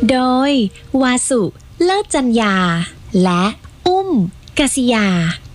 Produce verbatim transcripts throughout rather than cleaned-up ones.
โดยวาสุเลิศจัญญาและอุ้มกษิยา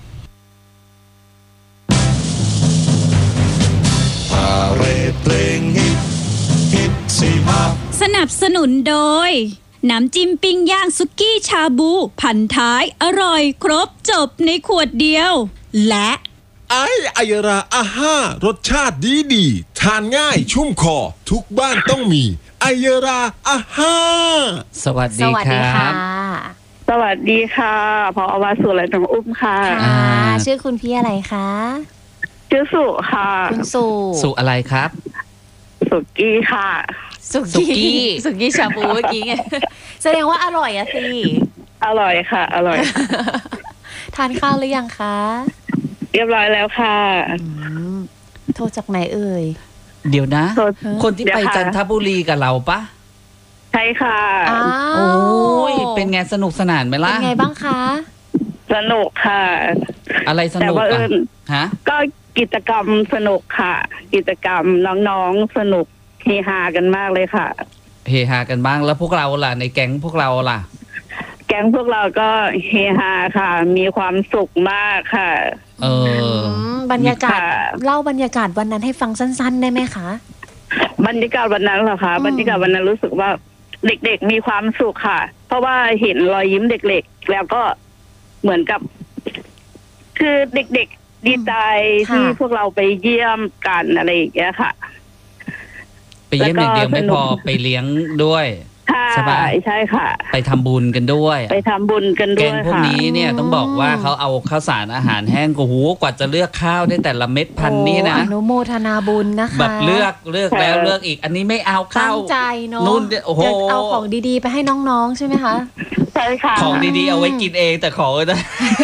พาเรดเพลงฮิตฮิตสี่ภาคสนับสนุนโดยน้ำจิ้มปิ้งย่างสุกี้ชาบูพันท้ายอร่อยครบจบในขวดเดียวและไอไอยราอาห้ารสชาติดีดีทานง่ายชุ่มคอทุกบ้านต้องมีไอยราอาห้าสวัสดีครับสวัสดีค่ะพออวาสุและน้องอุ้มค่ะค่ะชื่อคุณพี่อะไรคะชื่อสุค่ะคุณสุสุอะไรครับสุกี้ค่ะสุกี้สุกี้ชาบูเมื่อกี้ไงแสดงว่าอร่อยอะสิอร่อยค่ะอร่อยทานข้าวหรือยังคะเรียบร้อยแล้วค่ะโทรจากไหนเอ่ยเดี๋ยวนะคนที่ไปจันทบุรีกับเราปะใช่ค่ะโอ้ยเป็นไงสนุกสนานไหมล่ะเป็นไงบ้างคะสนุกค่ะอะไรสนุกอ่ะฮะก็กิจกรรมสนุกค่ะกิจกรรมน้องๆสนุกเฮฮากันมากเลยค่ะเฮฮากันบ้างแล้วพวกเราล่ะในแก๊งพวกเราล่ะแก๊งพวกเราก็เฮฮาค่ะมีความสุขมากค่ะเออบรรยากาศเล่าบรรยากาศวันนั้นให้ฟังสั้นๆได้ไหมคะบรรยากาศวันนั้นเหรอคะบรรยากาศวันนั้นรู้สึกว่าเด็กๆมีความสุขค่ะเพราะว่าเห็นรอยยิ้มเด็กๆแล้วก็เหมือนกับ คือเด็กๆดีใจที่พวกเราไปเยี่ยมกันอะไรอย่างเงี้ยค่ะไปเยี่ยมอย่างเดียวไม่พอไปเลี้ยงด้วยใช่ป่ะใช่ค่ะไปทำบุญกันด้วยไปทำบุญกันด้วยแกงพวกนี้เนี่ยต้องบอกว่าเขาเอาข้าวสารอาหารแห้งกูหูกว่าจะเลือกข้าวได้แต่ละเม็ดพันนี่นะอนุโมทนาบุญนะคะแบบเลือกเลือกแล้วเลือกอีกอันนี้ไม่เอาข้าวตั้งใจเนาะนู่นโอ้โหเอาของดีๆไปให้น้องๆใช่ไหมคะใช่ค่ะของดีๆเอาไว้กินเองแต่ของ